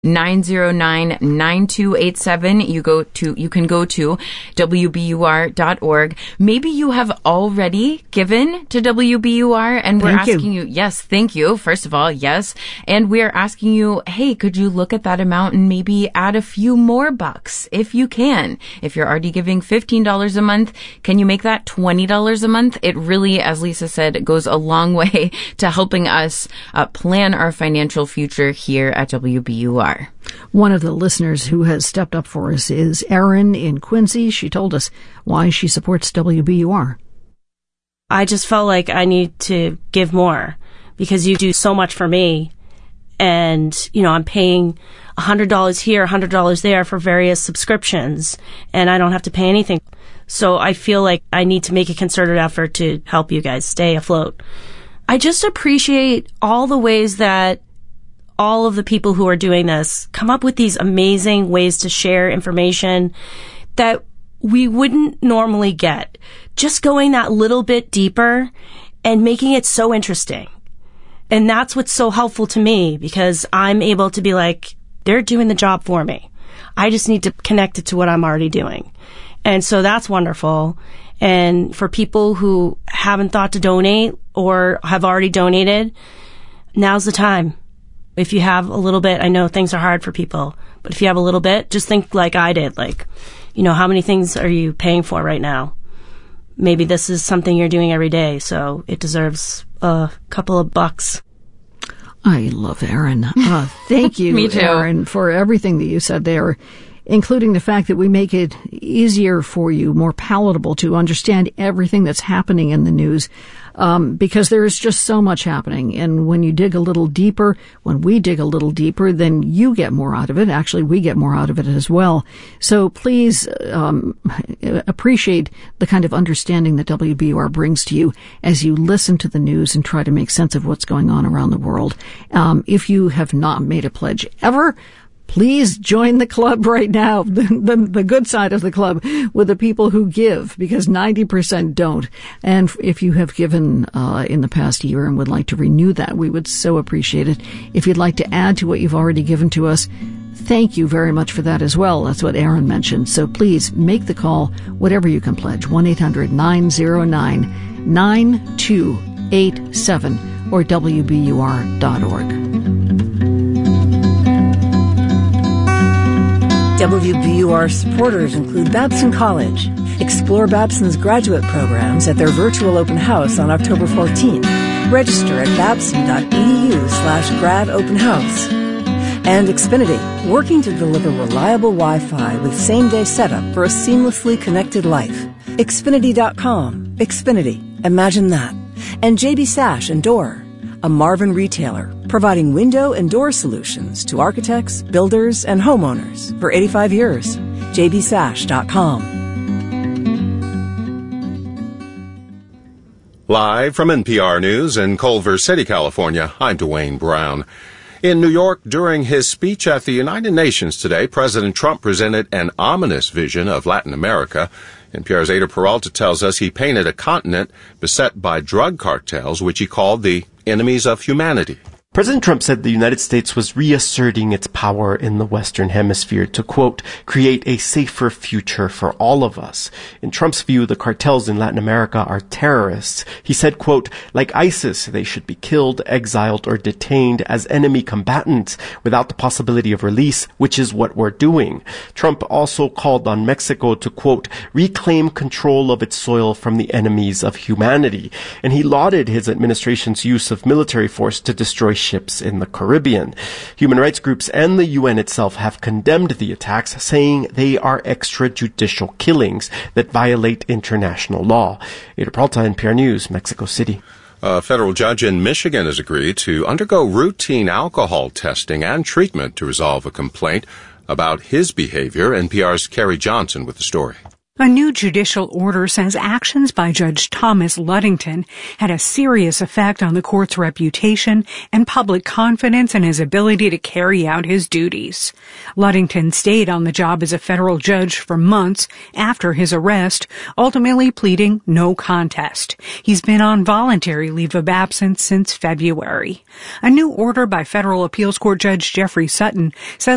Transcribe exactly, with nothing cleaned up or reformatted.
nine zero nine, nine two eight seven. You go to, you can go to W B U R dot org. Maybe you have already given to W B U R and we're thank asking you. you, yes, thank you. First of all, yes. And we're asking you, hey, could you look at that amount and maybe add a few more bucks if you can? If you're already giving fifteen dollars a month, can you make that twenty dollars a month? It really, as Lisa said, goes a long way to helping us uh, plan our financial future here at W B U R. One of the listeners who has stepped up for us is Erin in Quincy. She told us why she supports W B U R. I just felt like I need to give more because you do so much for me. And, you know, I'm paying one hundred dollars here, one hundred dollars there for various subscriptions, and I don't have to pay anything. So I feel like I need to make a concerted effort to help you guys stay afloat. I just appreciate all the ways that all of the people who are doing this come up with these amazing ways to share information that we wouldn't normally get. Just going that little bit deeper and making it so interesting. And that's what's so helpful to me because I'm able to be like, they're doing the job for me. I just need to connect it to what I'm already doing. And so that's wonderful. And for people who haven't thought to donate or have already donated, now's the time. If you have a little bit, I know things are hard for people, but if you have a little bit, just think like I did. Like, you know, how many things are you paying for right now? Maybe this is something you're doing every day, so it deserves a couple of bucks. I love Erin. Uh, thank you, Me too. Erin, for everything that you said there, including the fact that we make it easier for you, more palatable to understand everything that's happening in the news, um, because there is just so much happening. And when you dig a little deeper, when we dig a little deeper, then you get more out of it. Actually, we get more out of it as well. So please um, appreciate the kind of understanding that W B U R brings to you as you listen to the news and try to make sense of what's going on around the world. Um, if you have not made a pledge ever, please join the club right now, the, the, the good side of the club, with the people who give, because ninety percent don't. And if you have given uh, in the past year and would like to renew that, we would so appreciate it. If you'd like to add to what you've already given to us, thank you very much for that as well. That's what Erin mentioned. So please make the call, whatever you can pledge, one eight hundred nine oh nine nine two eight seven or W B U R dot org. W B U R supporters include Babson College. Explore Babson's graduate programs at their virtual open house on October fourteenth. Register at babson.edu slash grad open house. And Xfinity, working to deliver reliable Wi-Fi with same-day setup for a seamlessly connected life. Xfinity dot com. Xfinity. Imagine that. And J B Sash and Door, a Marvin retailer providing window and door solutions to architects, builders, and homeowners for eighty-five years. J B Sash dot com. Live from N P R News in Culver City, California, I'm Dwayne Brown. In New York, during his speech at the United Nations today, President Trump presented an ominous vision of Latin America. N P R's Ada Peralta tells us he painted a continent beset by drug cartels, which he called the enemies of humanity. President Trump said the United States was reasserting its power in the Western Hemisphere to, quote, create a safer future for all of us. In Trump's view, the cartels in Latin America are terrorists. He said, quote, like ISIS, they should be killed, exiled, or detained as enemy combatants without the possibility of release, which is what we're doing. Trump also called on Mexico to, quote, reclaim control of its soil from the enemies of humanity. And he lauded his administration's use of military force to destroy ships in the Caribbean. Human rights groups and the U N itself have condemned the attacks, saying they are extrajudicial killings that violate international law. Ada Peralta, N P R News, Mexico City. A federal judge in Michigan has agreed to undergo routine alcohol testing and treatment to resolve a complaint about his behavior. N P R's Carrie Johnson with the story. A new judicial order says actions by Judge Thomas Ludington had a serious effect on the court's reputation and public confidence in his ability to carry out his duties. Ludington stayed on the job as a federal judge for months after his arrest, ultimately pleading no contest. He's been on voluntary leave of absence since February. A new order by federal appeals court Judge Jeffrey Sutton says